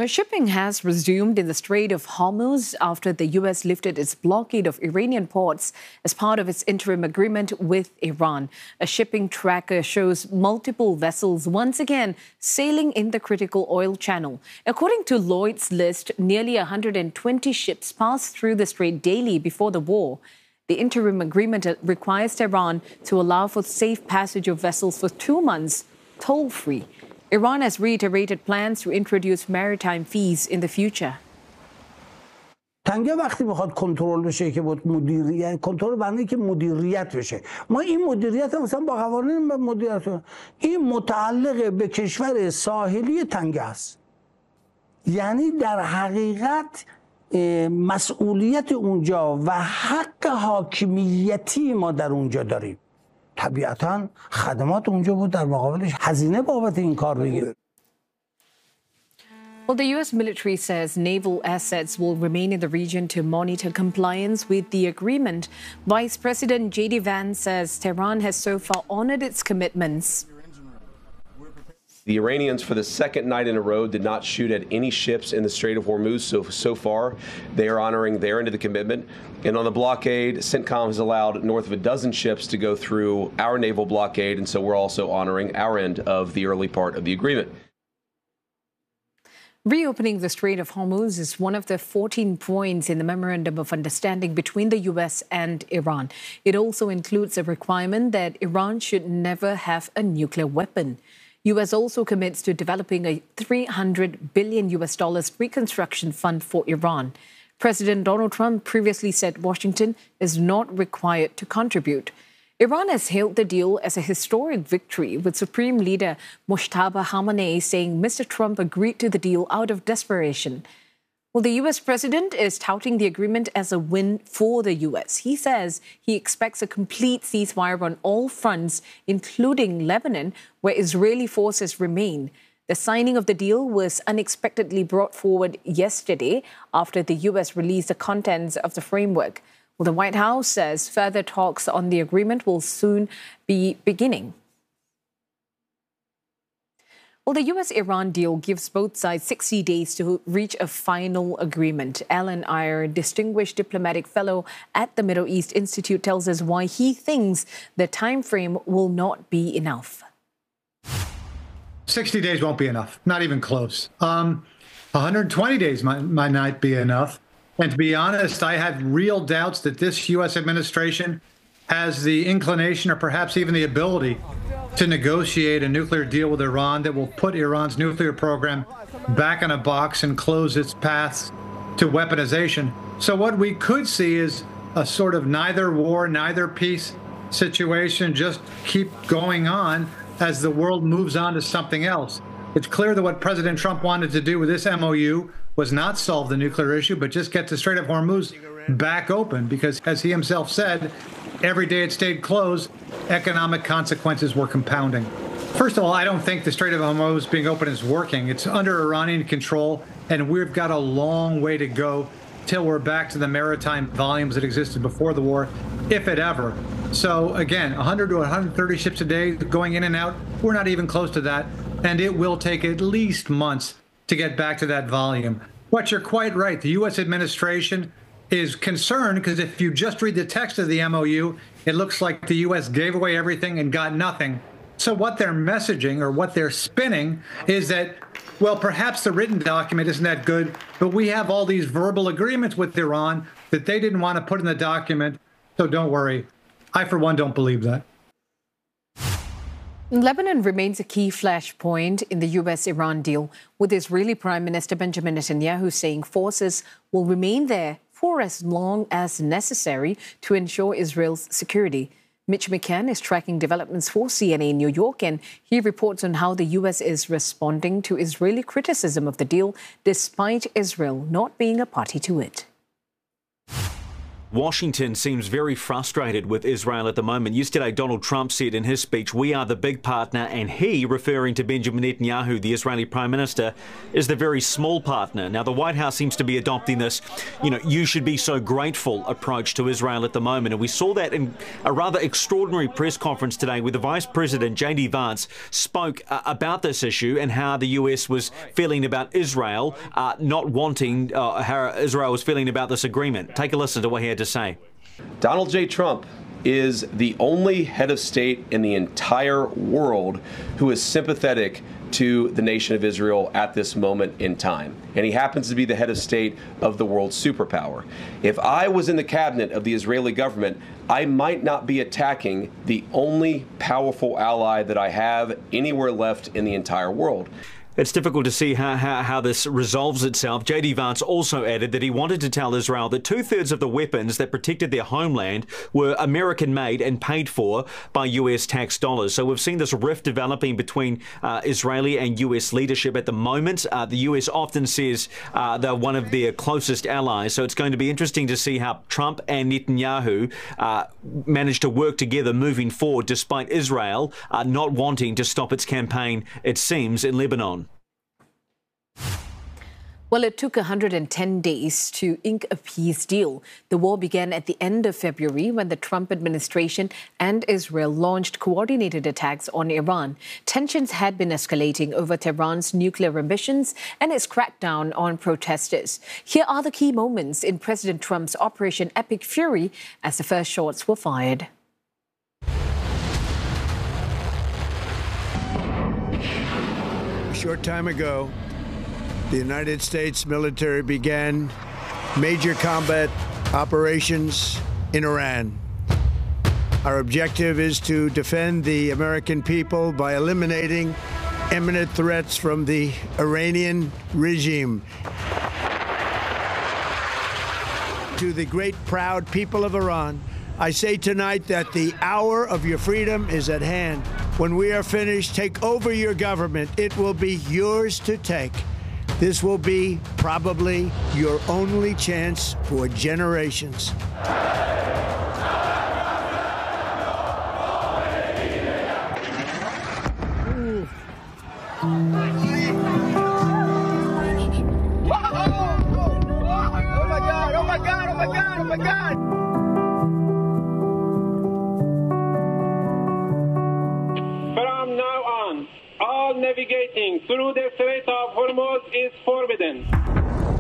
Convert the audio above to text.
Shipping has resumed in the Strait of Hormuz after the U.S. lifted its blockade of Iranian ports as part of its interim agreement with Iran. A shipping tracker shows multiple vessels once again sailing in the critical oil channel. According to Lloyd's List, nearly 120 ships passed through the strait daily before the war. The interim agreement requires Tehran to allow for safe passage of vessels for 2 months, toll-free. Iran has reiterated plans to introduce maritime fees in the future. تنگه وقتی بخواد کنترل بشه که بود مدیریت کنترل برنامه که مدیریت بشه ما این مدیریت مثلا با قوانین مدیریت این متعلق به کشور ساحلی تنگه است یعنی در حقیقت مسئولیت اونجا و حق حاکمیتی ما در اونجا داریم طبیعتاً خدمات اونجا بود در مقابلش هزینه بابت این کار بگیره. Well, the U.S. military says naval assets will remain in the region to monitor compliance with the agreement. Vice President J.D. Vance says Tehran has so far honored its commitments. The Iranians, for the second night in a row, did not shoot at any ships in the Strait of Hormuz. So far, they are honoring their end of the commitment. And on the blockade, CENTCOM has allowed north of a dozen ships to go through our naval blockade. And so we're also honoring our end of the early part of the agreement. Reopening the Strait of Hormuz is one of the 14 points in the Memorandum of Understanding between the U.S. and Iran. It also includes a requirement that Iran should never have a nuclear weapon. U.S. also commits to developing a $300 billion reconstruction fund for Iran. President Donald Trump previously said Washington is not required to contribute. Iran has hailed the deal as a historic victory, with Supreme Leader Mojtaba Khamenei saying Mr. Trump agreed to the deal out of desperation. Well, the U.S. president is touting the agreement as a win for the U.S. He says he expects a complete ceasefire on all fronts, including Lebanon, where Israeli forces remain. The signing of the deal was unexpectedly brought forward yesterday after the U.S. released the contents of the framework. Well, the White House says further talks on the agreement will soon be beginning. Well, the U.S.-Iran deal gives both sides 60 days to reach a final agreement. Alan Iyer, distinguished diplomatic fellow at the Middle East Institute, tells us why he thinks the time frame will not be enough. 60 days won't be enough, not even close. 120 days might not be enough. And to be honest, I have real doubts that this U.S. administration has the inclination or perhaps even the ability to negotiate a nuclear deal with Iran that will put Iran's nuclear program back in a box and close its paths to weaponization. So what we could see is a sort of neither war, neither peace situation just keep going on as the world moves on to something else. It's clear that what President Trump wanted to do with this MOU was not solve the nuclear issue, but just get the Strait of Hormuz back open, because as he himself said, every day it stayed closed, economic consequences were compounding. First of all, I don't think the Strait of Hormuz being open is working. It's under Iranian control, and we've got a long way to go till we're back to the maritime volumes that existed before the war, if it ever. So again, 100 to 130 ships a day going in and out, we're not even close to that, and it will take at least months to get back to that volume. But you're quite right. The U.S. administration is concerned because if you just read the text of the MOU, it looks like the U.S. gave away everything and got nothing. So what they're messaging or what they're spinning is that, well, perhaps the written document isn't that good, but we have all these verbal agreements with Iran that they didn't want to put in the document. So don't worry. I, for one, don't believe that. Lebanon remains a key flashpoint in the U.S.-Iran deal, with Israeli Prime Minister Benjamin Netanyahu saying forces will remain there for as long as necessary to ensure Israel's security. Mitch McCann is tracking developments for CNN in New York, and he reports on how the U.S. is responding to Israeli criticism of the deal, despite Israel not being a party to it. Washington seems very frustrated with Israel at the moment. Yesterday, Donald Trump said in his speech, "We are the big partner," and he, referring to Benjamin Netanyahu, the Israeli Prime Minister, is the very small partner. Now, the White House seems to be adopting this, you should be so grateful approach to Israel at the moment. And we saw that in a rather extraordinary press conference today where the Vice President, J.D. Vance, spoke about this issue and how the U.S. was feeling about Israel, not wanting how Israel was feeling about this agreement. Take a listen to what he had to say. Donald J. Trump is the only head of state in the entire world who is sympathetic to the nation of Israel at this moment in time. And he happens to be the head of state of the world superpower. If I was in the cabinet of the Israeli government, I might not be attacking the only powerful ally that I have anywhere left in the entire world. It's difficult to see how this resolves itself. J.D. Vance also added that he wanted to tell Israel that 2/3 of the weapons that protected their homeland were American-made and paid for by U.S. tax dollars. So we've seen this rift developing between Israeli and U.S. leadership at the moment. The U.S. often says they're one of their closest allies. So it's going to be interesting to see how Trump and Netanyahu manage to work together moving forward, despite Israel not wanting to stop its campaign, it seems, in Lebanon. Well, it took 110 days to ink a peace deal. The war began at the end of February when the Trump administration and Israel launched coordinated attacks on Iran. Tensions had been escalating over Tehran's nuclear ambitions and its crackdown on protesters. Here are the key moments in President Trump's Operation Epic Fury as the first shots were fired. A short time ago, the United States military began major combat operations in Iran. Our objective is to defend the American people by eliminating imminent threats from the Iranian regime. To the great, proud people of Iran, I say tonight that the hour of your freedom is at hand. When we are finished, take over your government. It will be yours to take. This will be probably your only chance for generations. From now on, all navigating through the Strait of Hormuz is forbidden.